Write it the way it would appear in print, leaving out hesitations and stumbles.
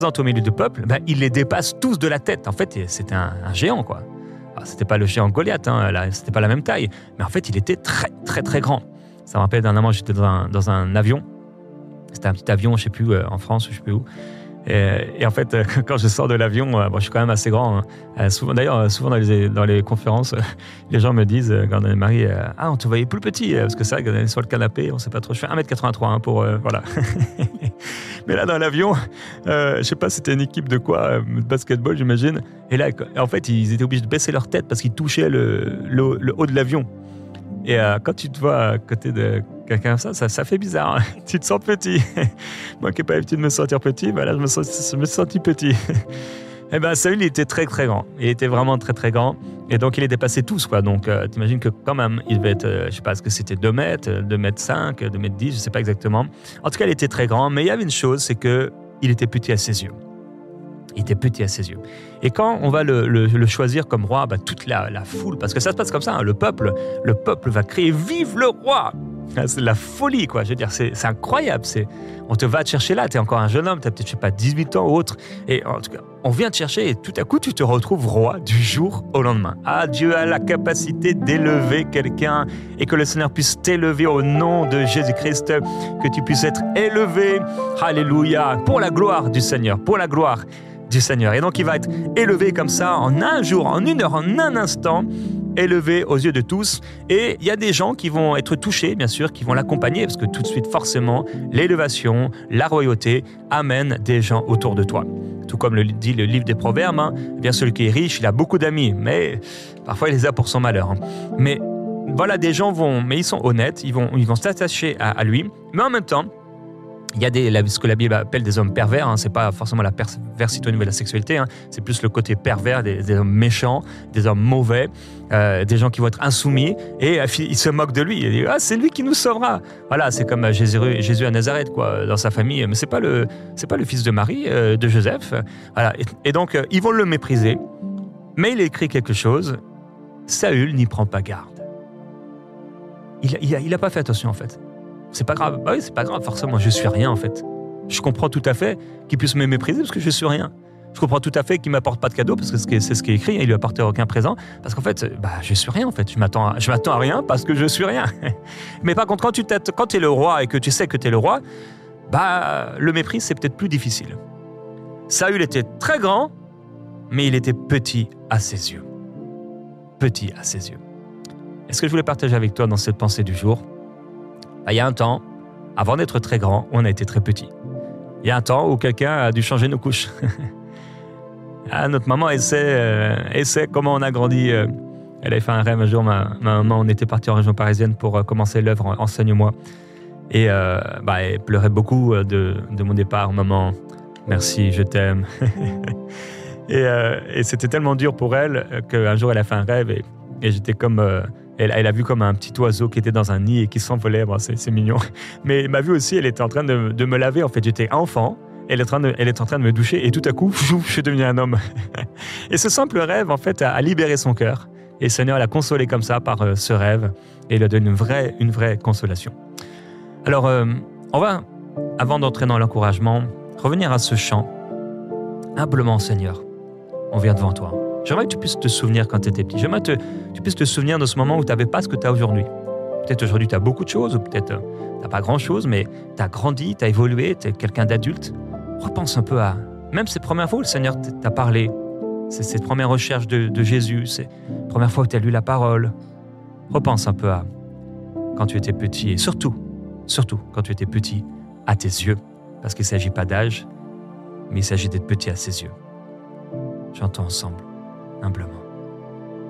au milieu du peuple, il les dépasse tous de la tête. En fait, c'était un géant, quoi. Alors, c'était pas le géant Goliath, c'était pas la même taille, mais en fait, il était très, très, très grand. Ça me rappelle d'un moment, j'étais dans un avion. C'était un petit avion, je sais plus, en France, je sais plus où. Et en fait, quand je sors de l'avion, je suis quand même assez grand. Souvent dans les conférences, les gens me disent, quand on est marié, on te voyait plus petit, parce que c'est vrai qu'on est sur le canapé, on sait pas trop. Je fais 1m83 pour voilà. Mais là, dans l'avion, je sais pas, c'était une équipe de quoi, de basketball, j'imagine. Et là, en fait, ils étaient obligés de baisser leur tête parce qu'ils touchaient le haut de l'avion. Et quand tu te vois à côté de quelqu'un comme ça fait bizarre. Hein. Tu te sens petit. Moi qui n'ai pas l'habitude de me sentir petit, là, je me sentis petit. Et Saül, il était très, très grand. Il était vraiment très, très grand. Et donc, il les dépassait tous, quoi. Donc, t'imagines que quand même, il devait être, je sais pas, est-ce que c'était 2 mètres, 2 mètres 5, 2 mètres 10, je sais pas exactement. En tout cas, il était très grand. Mais il y avait une chose, c'est que il était petit à ses yeux. Il était petit à ses yeux. Et quand on va le choisir comme roi, toute la foule, parce que ça se passe comme ça, hein, le peuple va crier « Vive le roi !» C'est de la folie, quoi. Je veux dire, c'est incroyable. On te va te chercher là, tu es encore un jeune homme, tu as peut-être, je sais pas, 18 ans ou autre. Et en tout cas, on vient te chercher et tout à coup, tu te retrouves roi du jour au lendemain. Ah, Dieu a la capacité d'élever quelqu'un et que le Seigneur puisse t'élever au nom de Jésus-Christ, que tu puisses être élevé, alléluia, pour la gloire du Seigneur, pour la gloire du Seigneur. Et donc, il va être élevé comme ça en un jour, en une heure, en un instant, élevé aux yeux de tous. Et il y a des gens qui vont être touchés, bien sûr, qui vont l'accompagner, parce que tout de suite, forcément, l'élévation, la royauté amène des gens autour de toi. Tout comme le dit le livre des Proverbes, hein, bien celui qui est riche, il a beaucoup d'amis, mais parfois il les a pour son malheur. Hein. Mais voilà, des gens mais ils sont honnêtes, ils vont s'attacher à lui, mais en même temps, il y a ce que la Bible appelle des hommes pervers, hein. C'est pas forcément la perversité au niveau de la sexualité, hein. C'est plus le côté pervers des hommes méchants, des hommes mauvais, des gens qui vont être insoumis, et ils se moquent de lui. Ils disent, c'est lui qui nous sauvera. Voilà, c'est comme Jésus à Nazareth, quoi, dans sa famille, mais c'est pas le fils de Marie, de Joseph. Voilà. Et donc, ils vont le mépriser, mais il écrit quelque chose, Saül n'y prend pas garde. Il a pas fait attention, en fait. C'est pas grave. Oui, c'est pas grave, forcément, je suis rien en fait. Je comprends tout à fait qu'il puisse me mépriser parce que je suis rien. Je comprends tout à fait qu'il m'apporte pas de cadeau parce que c'est ce qui est écrit, il lui apporte aucun présent parce qu'en fait, je suis rien en fait. Je m'attends à rien parce que je suis rien. Mais par contre, quand tu es le roi et que tu sais que tu es le roi, le mépris c'est peut-être plus difficile. Saül était très grand, mais il était petit à ses yeux. Petit à ses yeux. Et ce que je voulais partager avec toi dans cette pensée du jour, il y a un temps, avant d'être très grand, on a été très petit. Il y a un temps où quelqu'un a dû changer nos couches. Notre maman, elle sait comment on a grandi. Elle avait fait un rêve un jour, ma maman, on était parti en région parisienne pour commencer l'œuvre Enseigne-moi. Et elle pleurait beaucoup de mon départ. Maman, merci, je t'aime. et c'était tellement dur pour elle qu'un jour, elle a fait un rêve et j'étais comme... Elle a vu comme un petit oiseau qui était dans un nid et qui s'envolait. C'est mignon. Mais elle m'a vu aussi, elle était en train de me laver. En fait, j'étais enfant. Elle est en train de me doucher. Et tout à coup, je suis devenu un homme. Et ce simple rêve, en fait, a libéré son cœur. Et le Seigneur l'a consolé comme ça par ce rêve. Et il lui a donné une vraie consolation. Alors, on va, avant d'entrer dans l'encouragement, revenir à ce chant. Humblement, Seigneur, on vient devant toi. J'aimerais que tu puisses te souvenir quand tu étais petit. J'aimerais que tu puisses te souvenir de ce moment où tu n'avais pas ce que tu as aujourd'hui. Peut-être aujourd'hui tu as beaucoup de choses, ou peut-être tu n'as pas grand-chose, mais tu as grandi, tu as évolué, tu es quelqu'un d'adulte. Repense un peu à même ces premières fois où le Seigneur t'a parlé. C'est cette première recherche de Jésus, c'est la première fois où tu as lu la parole. Repense un peu à quand tu étais petit, et surtout quand tu étais petit, à tes yeux. Parce qu'il ne s'agit pas d'âge, mais il s'agit d'être petit à ses yeux. Chantons ensemble. Humblement.